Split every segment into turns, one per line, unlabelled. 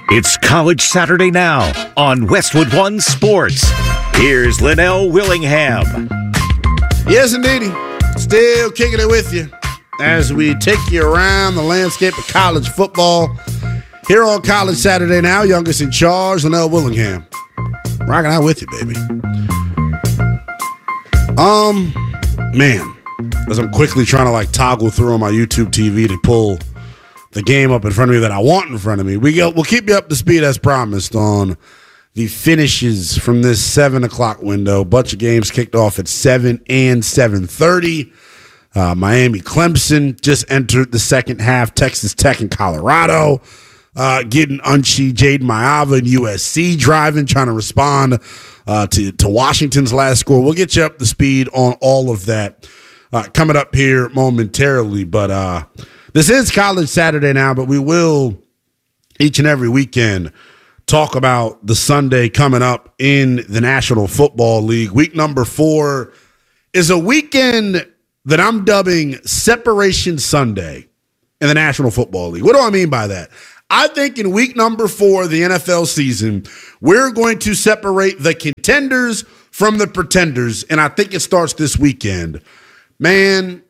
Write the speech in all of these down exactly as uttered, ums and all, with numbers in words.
It's College Saturday now on Westwood One Sports. Here's Linnell Willingham.
Yes, indeedy. Still kicking it with you as we take you around the landscape of college football. Here on College Saturday now, youngest in charge, Linnell Willingham. Rocking out with you, baby. Um, man, as I'm quickly trying to like toggle through on my YouTube T V to pull the game up in front of me that I want in front of me. We go, we'll keep you up to speed as promised on the finishes from this seven o'clock window. Bunch of games kicked off at seven and seven thirty. Uh, Miami Clemson just entered the second half. Texas Tech and Colorado uh, getting unchy. Jaden Maiava and U S C driving, trying to respond uh, to, to Washington's last score. We'll get you up to speed on all of that uh, coming up here momentarily. But uh, this is College Saturday now, but we will each and every weekend talk about the Sunday coming up in the National Football League. Week number four is a weekend that I'm dubbing Separation Sunday in the National Football League. What do I mean by that? I think in week number four of the N F L season, we're going to separate the contenders from the pretenders, and I think it starts this weekend. Man,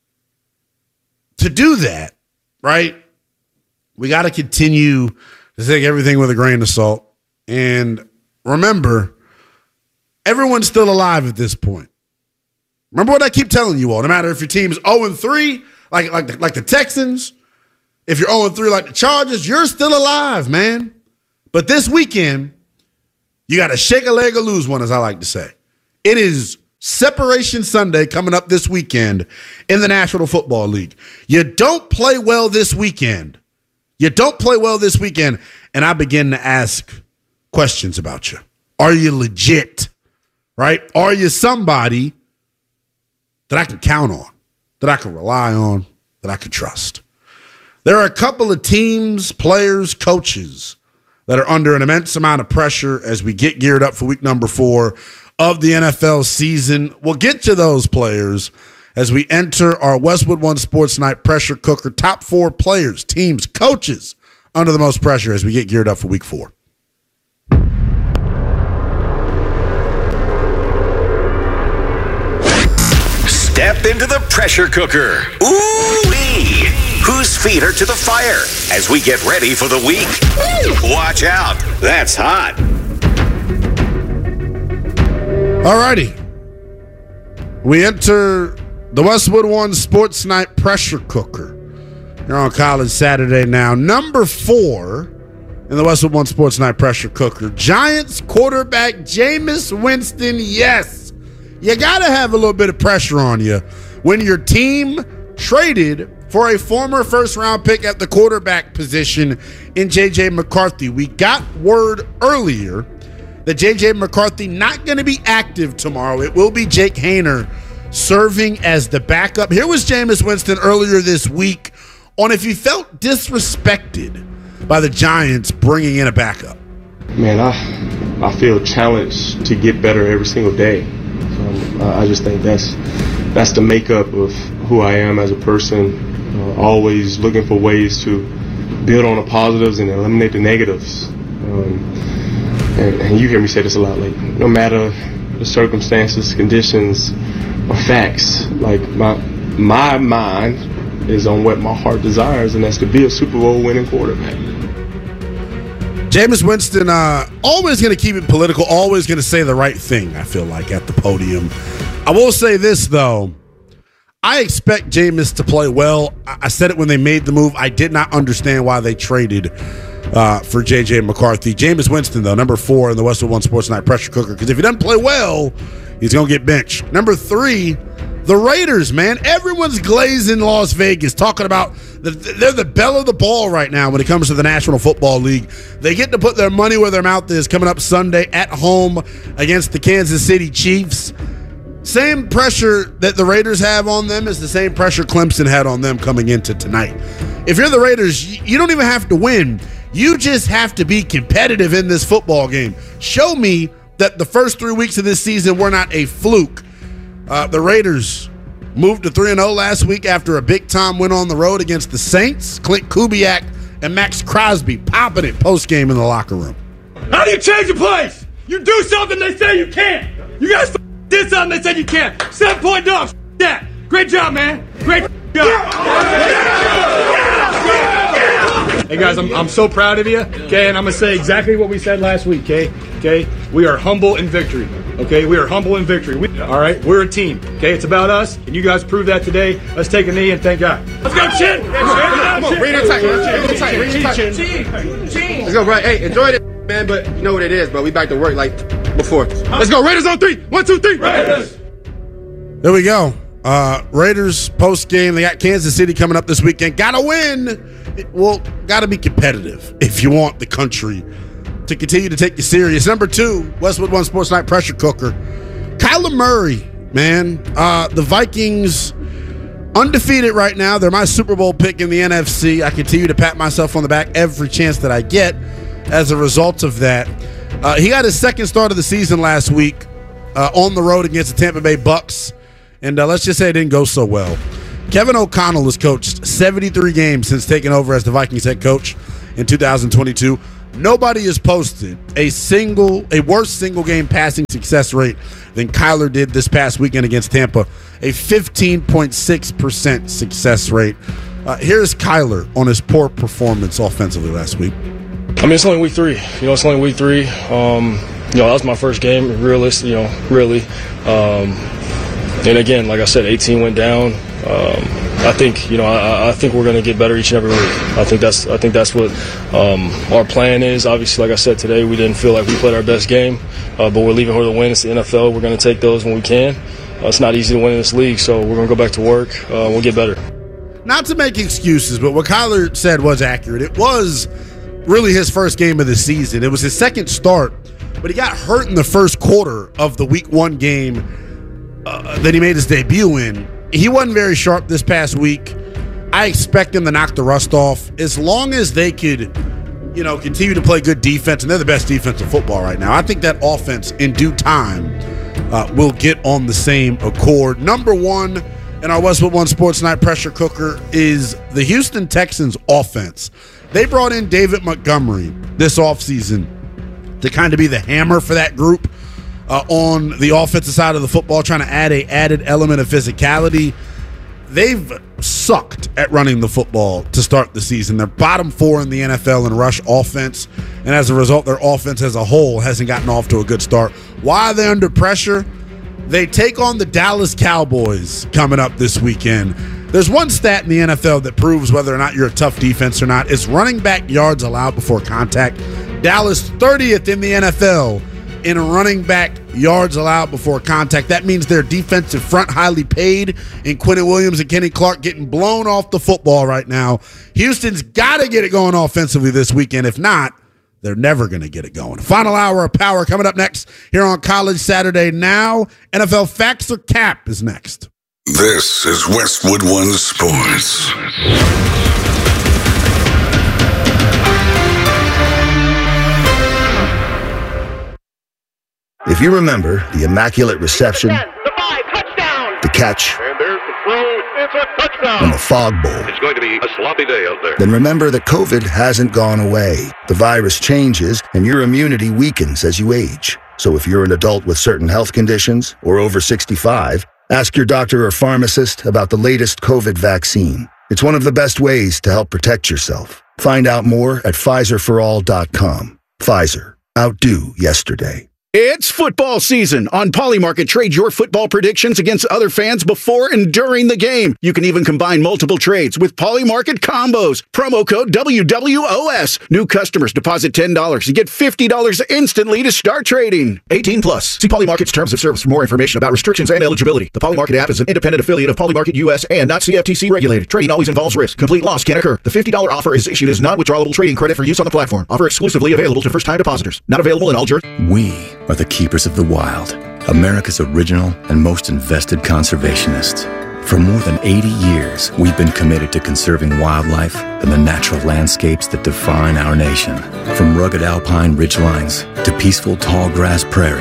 to do that, right, we got to continue to take everything with a grain of salt. And remember, everyone's still alive at this point. Remember what I keep telling you all. No matter if your team is oh and three, like, like, the, like the Texans, if you're oh and three like the Chargers, you're still alive, man. But this weekend, you got to shake a leg or lose one, as I like to say. It is Separation Sunday coming up this weekend in the National Football League. You don't play well this weekend. You don't play well this weekend, and I begin to ask questions about you. Are you legit, right? Are you somebody that I can count on, that I can rely on, that I can trust? There are a couple of teams, players, coaches that are under an immense amount of pressure as we get geared up for week number four of the N F L season. We'll get to those players as we enter our Westwood One Sports Night Pressure Cooker. Top four players, teams, coaches under the most pressure as we get geared up for week four.
Step into the pressure cooker. Ooh-wee! Whose feet are to the fire as we get ready for the week? Watch out. That's hot.
All righty. We enter the Westwood One Sports Night Pressure Cooker. You're on College Saturday now. Number four in the Westwood One Sports Night Pressure Cooker. Giants quarterback Jameis Winston. Yes, you got to have a little bit of pressure on you when your team traded for a former first-round pick at the quarterback position in J J McCarthy. We got word earlier that J J McCarthy not going to be active tomorrow. It will be Jake Haener serving as the backup. Here was Jameis Winston earlier this week on if he felt disrespected by the Giants bringing in a backup.
Man, I I feel challenged to get better every single day. Um, I just think that's that's the makeup of who I am as a person. Uh, always looking for ways to build on the positives and eliminate the negatives. Um, and, and you hear me say this a lot, like no matter the circumstances, conditions, or facts, like my my mind is on what my heart desires, and that's to be a Super Bowl winning quarterback.
Jameis Winston, uh, always going to keep it political, always going to say the right thing, I feel like, at the podium. I will say this, though. I expect Jameis to play well. I said it when they made the move. I did not understand why they traded uh, for J J McCarthy. Jameis Winston, though, number four in the Westwood One Sports Night Pressure Cooker, because if he doesn't play well, he's going to get benched. Number three, the Raiders, man. Everyone's glazing Las Vegas, talking about the, they're the belle of the ball right now when it comes to the National Football League. They get to put their money where their mouth is coming up Sunday at home against the Kansas City Chiefs. Same pressure that the Raiders have on them is the same pressure Clemson had on them coming into tonight. If you're the Raiders, you don't even have to win. You just have to be competitive in this football game. Show me that the first three weeks of this season were not a fluke. Uh, the Raiders moved to three and oh last week after a big-time win on the road against the Saints. Clint Kubiak and Max Crosby popping it post-game in the locker room.
How do you change a place? You do something they say you can't. You guys f- did something they said you can't. Seven-point dogs. F- that. Great job, man. Great job. Hey, guys, I'm, I'm so proud of you, okay? And I'm going to say exactly what we said last week, okay? Okay? We are humble in victory, okay? We are humble in victory. We, all right? We're a team, okay? It's about us, and you guys proved that today. Let's take a knee and thank God. Let's go, Chin!
Come on, bring it tight, bring it tight, bring it tight. Let's go, right? Hey, enjoy it, man, but you know what it is, bro. We back to work like before. Let's go, Raiders on three. One, two, three. Raiders!
There we go. Uh, Raiders post-game. They got Kansas City coming up this weekend. Got to win. It, well, got to be competitive if you want the country to continue to take you serious. Number two, Westwood One Sports Night Pressure Cooker. Kyler Murray, man. Uh, the Vikings undefeated right now. They're my Super Bowl pick in the N F C. I continue to pat myself on the back every chance that I get as a result of that. Uh, he got his second start of the season last week uh, on the road against the Tampa Bay Bucks. And uh, let's just say it didn't go so well. Kevin O'Connell has coached seventy-three games since taking over as the Vikings head coach in two thousand twenty-two. Nobody has posted a single, a worse single-game passing success rate than Kyler did this past weekend against Tampa, a fifteen point six percent success rate. Uh, here's Kyler on his poor performance offensively last week.
I mean, it's only week three. You know, it's only week three. Um, you know, that was my first game, realist, you know, really. Um, And again, like I said, eighteen went down. Um, I think you know, I, I think we're going to get better each and every week. I think that's I think that's what um, our plan is. Obviously, like I said today, we didn't feel like we played our best game, uh, but we're leaving here to win. It's the N F L. We're going to take those when we can. Uh, it's not easy to win in this league, so we're going to go back to work. Uh, we'll get better.
Not to make excuses, but what Kyler said was accurate. It was really his first game of the season. It was his second start, but he got hurt in the first quarter of the week one game Uh, that he made his debut in. He wasn't very sharp this past week. I expect him to knock the rust off as long as they could, you know, continue to play good defense, and they're the best defense in football right now. I think that offense, in due time, uh, will get on the same accord. Number one in our Westwood One Sports Night Pressure Cooker is the Houston Texans offense. They brought in David Montgomery this offseason to kind of be the hammer for that group. Uh, on the offensive side of the football, trying to add a added element of physicality. They've sucked at running the football to start the season. They're bottom four in the N F L in rush offense, and as a result, their offense as a whole hasn't gotten off to a good start. Why are they under pressure? They take on the Dallas Cowboys coming up this weekend. There's one stat in the N F L that proves whether or not you're a tough defense or not. It's running back yards allowed before contact. Dallas thirtieth in the N F L in running back yards allowed before contact. That means their defensive front highly paid, and Quinnen Williams and Kenny Clark getting blown off the football right now. Houston's got to get it going offensively this weekend. If not, they're never going to get it going. Final hour of power coming up next here on College Saturday Now. N F L Facts or Cap is next.
This is Westwood One Sports.
If you remember the Immaculate Reception,
the five, touchdown,
the catch,
and there's the throw, it's a touchdown,
and the Fog Bowl,
it's going to be a sloppy day out there.
Then remember that COVID hasn't gone away. The virus changes, and your immunity weakens as you age. So if you're an adult with certain health conditions or over sixty-five, ask your doctor or pharmacist about the latest COVID vaccine. It's one of the best ways to help protect yourself. Find out more at Pfizer for all dot com. Pfizer. Outdo yesterday.
It's football season. On Polymarket, trade your football predictions against other fans before and during the game. You can even combine multiple trades with Polymarket combos. Promo code W W O S. New customers deposit ten dollars and get fifty dollars instantly to start trading. eighteen plus. See Polymarket's terms of service for more information about restrictions and eligibility. The Polymarket app is an independent affiliate of Polymarket U S and not C F T C regulated. Trading always involves risk. Complete loss can occur. The fifty dollars offer is issued as non-withdrawable trading credit for use on the platform. Offer exclusively available to first-time depositors. Not available in all jurisdictions.
We are the keepers of the wild, America's original and most invested conservationists. For more than eighty years, we've been committed to conserving wildlife and the natural landscapes that define our nation. From rugged alpine ridgelines to peaceful tall grass prairies,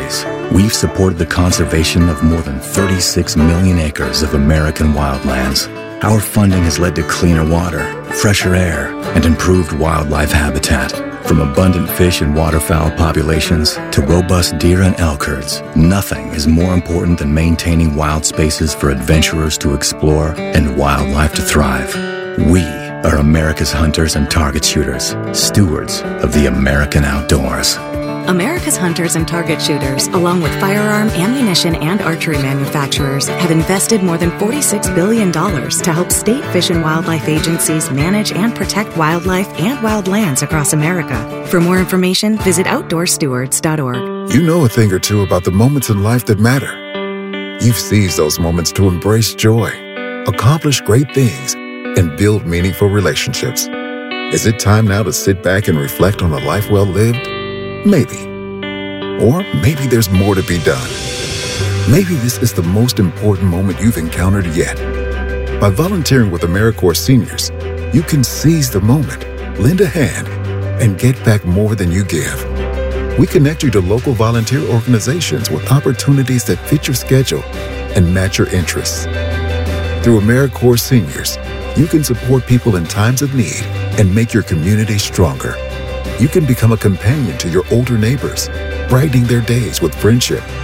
We've supported the conservation of more than thirty-six million acres of American wildlands. Our funding has led to cleaner water, fresher air, and improved wildlife habitat. From abundant fish and waterfowl populations to robust deer and elk herds, nothing is more important than maintaining wild spaces for adventurers to explore and wildlife to thrive. We are America's hunters and target shooters, stewards of the American outdoors.
America's hunters and target shooters, along with firearm, ammunition, and archery manufacturers, have invested more than forty-six billion dollars to help state fish and wildlife agencies manage and protect wildlife and wildlands across America. For more information, visit outdoor stewards dot org.
You know a thing or two about the moments in life that matter. You've seized those moments to embrace joy, accomplish great things, and build meaningful relationships. Is it time now to sit back and reflect on a life well lived? Maybe. Or maybe there's more to be done. Maybe this is the most important moment you've encountered yet. By volunteering with AmeriCorps Seniors, you can seize the moment, lend a hand, and get back more than you give. We connect you to local volunteer organizations with opportunities that fit your schedule and match your interests. Through AmeriCorps Seniors, you can support people in times of need and make your community stronger. You can become a companion to your older neighbors, brightening their days with friendship